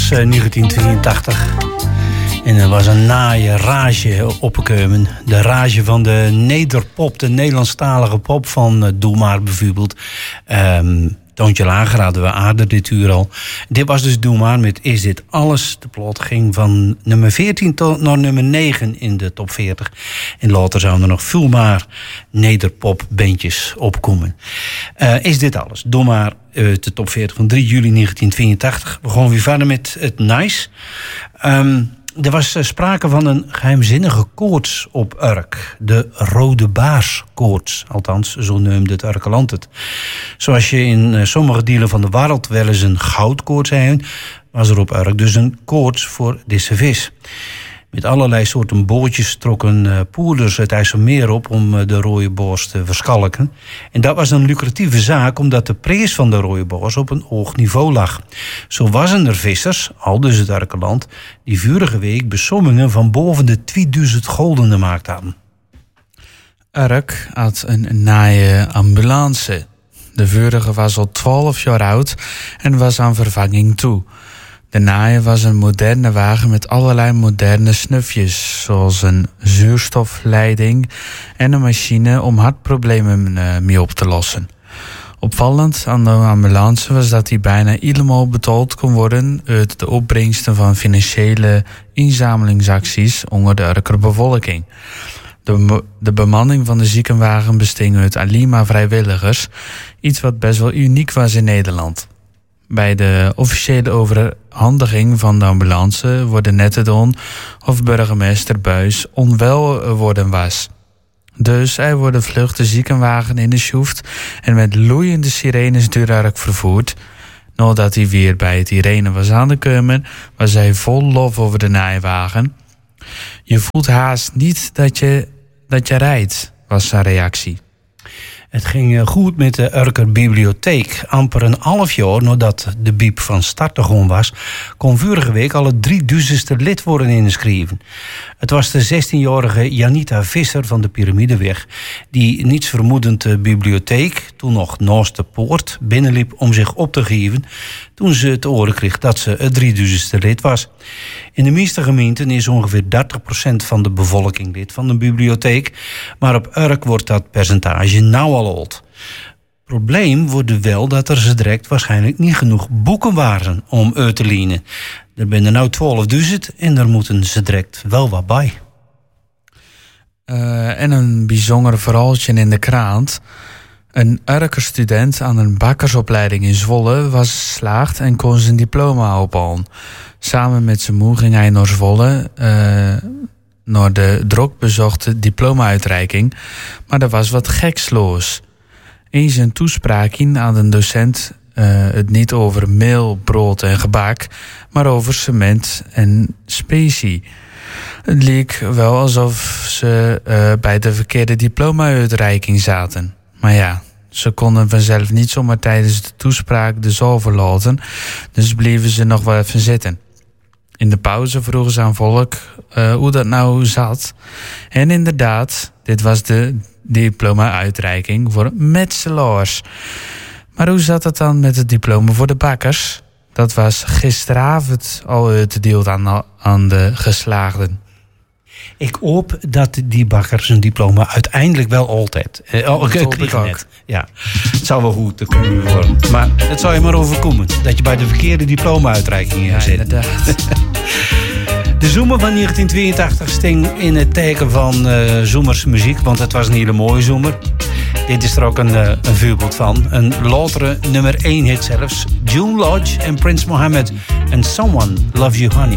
was 1982. En er was een naaie rage opgekomen. De rage van de nederpop, de Nederlandstalige pop van Doe maar bijvoorbeeld. Toontje lager hadden we aardig dit uur al. Dit was dus Doe maar met Is dit alles? De plot ging van nummer 14 tot naar nummer 9 in de top 40. En later zouden er nog veel maar nederpopbandjes opkomen. Is dit alles? Doe maar de top 40 van 3 juli 1982. We gaan weer verder met het Nice. Er was sprake van een geheimzinnige koorts op Urk. De Rode Baarskoorts. Althans, zo noemde het Urkeland het. Zoals je in sommige delen van de wereld wel eens een goudkoorts hebt, was er op Urk dus een koorts voor deze vis. Met allerlei soorten bootjes trokken poerders het IJsselmeer op om de rode boors te verschalken. En dat was een lucratieve zaak omdat de prijs van de rode boors op een hoog niveau lag. Zo waren er vissers, aldus het Urkeland, die vorige week besommingen van boven de 2000 gulden gemaakt hadden. Urk had een naaie ambulance. De vorige was al 12 jaar oud en was aan vervanging toe. De naaie was een moderne wagen met allerlei moderne snufjes, zoals een zuurstofleiding en een machine om hartproblemen mee op te lossen. Opvallend aan de ambulance was dat die bijna helemaal betaald kon worden uit de opbrengsten van financiële inzamelingsacties onder de Urker bevolking. De bemanning van de ziekenwagen bestond uit alleen maar vrijwilligers, iets wat best wel uniek was in Nederland. Bij de officiële overhandiging van de ambulance worden net gedaan of burgemeester Buys onwel worden was. Dus hij wordt vlug de ziekenwagen in de sjoeft en met loeiende sirenes door Urk vervoerd. Nadat hij weer bij het Irene was aangekomen, was hij vol lof over de naaiwagen. Je voelt haast niet dat je rijdt, was zijn reactie. Het ging goed met de Urker Bibliotheek. Amper een half jaar nadat de biep van start begonnen was, kon vorige week al het 3000ste lid worden ingeschreven. Het was de 16-jarige Janita Visser van de Pyramideweg, die niets vermoedend de bibliotheek, toen nog naast de poort, binnenliep om zich op te geven, toen ze te horen kreeg dat ze het 3000ste lid was. In de meeste gemeenten is ongeveer 30% van de bevolking lid van de bibliotheek, maar op Urk wordt dat percentage nou al oud. Probleem wordt wel dat er zo direct waarschijnlijk niet genoeg boeken waren om uit te lenen. Er zijn er nou 12.000 en er moeten ze direct wel wat bij. En een bijzonder verhaaltje in de krant. Een Urker student aan een bakkersopleiding in Zwolle was geslaagd en kon zijn diploma ophalen. Samen met zijn moeder ging hij naar Zwolle, naar de druk bezochte diploma-uitreiking. Maar er was wat geksloos. In zijn toespraak aan de docent het niet over meel, brood en gebak, maar over cement en specie. Het leek wel alsof ze bij de verkeerde diploma-uitreiking zaten. Maar ja, ze konden vanzelf niet zomaar tijdens de toespraak de zaal verlaten, dus bleven ze nog wel even zitten. In de pauze vroegen ze aan volk hoe dat nou zat. En inderdaad, dit was de diploma-uitreiking voor metselaars. Maar hoe zat het dan met het diploma voor de bakkers? Dat was gisteravond al uitgedeeld aan de geslaagden. Ik hoop dat die bakker zijn diploma uiteindelijk wel altijd krijgt. Ja, het zou wel goed te kunnen worden. Maar het zou je maar overkomen dat je bij de verkeerde diploma-uitreiking zit. Inderdaad. De zomer van 1982 sting in het teken van zomerse muziek, want het was een hele mooie zomer. Dit is er ook een voorbeeld van. Een latere nummer 1 hit zelfs. June Lodge en Prince Mohammed en Someone Loves You Honey.